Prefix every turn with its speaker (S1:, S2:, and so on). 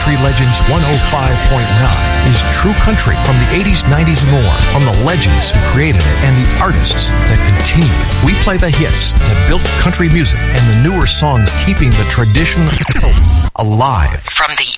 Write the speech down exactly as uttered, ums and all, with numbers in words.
S1: Country Legends one oh five point nine is true country from the eighties, nineties, and more, from the legends who created it and the artists that continue it. We play the hits that built country music and the newer songs keeping the tradition alive.
S2: From the